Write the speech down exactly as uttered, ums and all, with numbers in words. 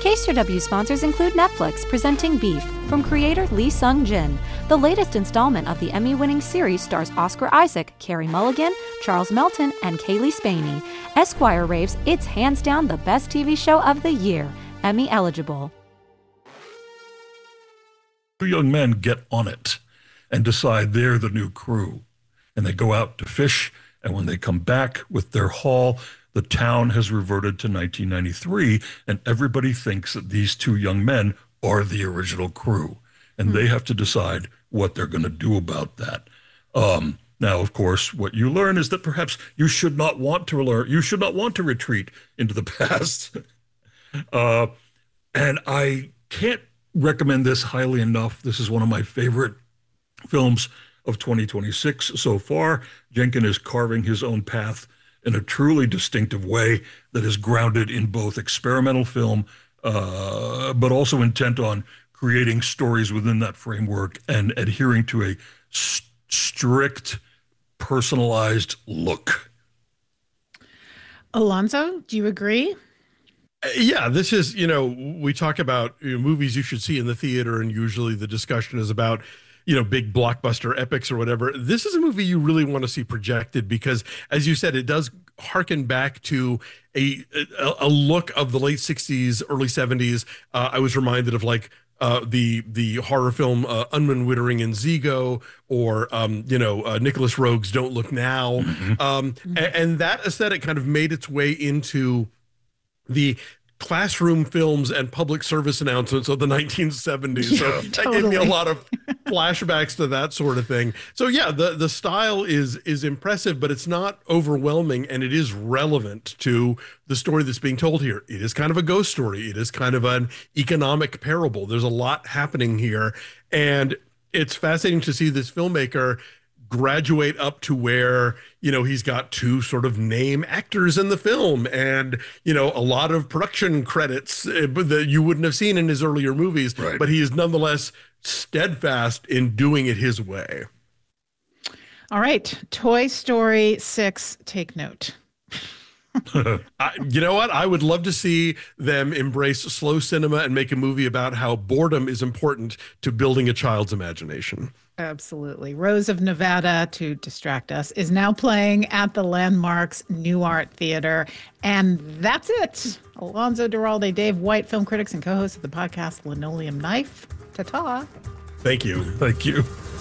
K C R W sponsors include Netflix presenting Beef from creator Lee Sung-jin. The latest installment of the Emmy-winning series stars Oscar Isaac, Carey Mulligan, Charles Melton, and Kaylee Spaney. Esquire raves it's hands down the best T V show of the year, Emmy eligible. Two young men get on it and decide they're the new crew. And they go out to fish, and when they come back with their haul, the town has reverted to nineteen ninety-three, and everybody thinks that these two young men are the original crew. And mm. they have to decide what they're going to do about that. Um, now, of course, what you learn is that perhaps you should not want to learn, you should not want to retreat into the past. uh, and I can't recommend this highly enough. This is one of my favorite films of twenty twenty-six so far. Jenkin is carving his own path in a truly distinctive way that is grounded in both experimental film, uh, but also intent on creating stories within that framework and adhering to a st- strict, personalized look. Alonzo, do you agree? Yeah, this is, you know, we talk about you know, movies you should see in the theater, and usually the discussion is about, you know, big blockbuster epics or whatever. This is a movie you really want to see projected because, as you said, it does harken back to a a, a look of the late sixties, early seventies. Uh, I was reminded of like uh, the the horror film uh, Unman Wittering and Zigo, or um, you know uh, Nicholas Roeg's Don't Look Now, mm-hmm. um, mm-hmm. and, and that aesthetic kind of made its way into the classroom films and public service announcements of the nineteen seventies. So yeah, that totally. Gave me a lot of flashbacks to that sort of thing. So yeah, the, the style is is impressive, but it's not overwhelming, and it is relevant to the story that's being told here. It is kind of a ghost story. It is kind of an economic parable. There's a lot happening here, and it's fascinating to see this filmmaker graduate up to where, you know, he's got two sort of name actors in the film and, you know, a lot of production credits that you wouldn't have seen in his earlier movies, right. But he is nonetheless steadfast in doing it his way. All right. Toy Story six, take note. I, you know what? I would love to see them embrace slow cinema and make a movie about how boredom is important to building a child's imagination. Absolutely. Rose of Nevada, to distract us, is now playing at the Landmarks New Art Theater. And that's it. Alonzo Duralde, Dave White, film critics and co-host of the podcast Linoleum Knife. Ta-ta. Thank you. Thank you.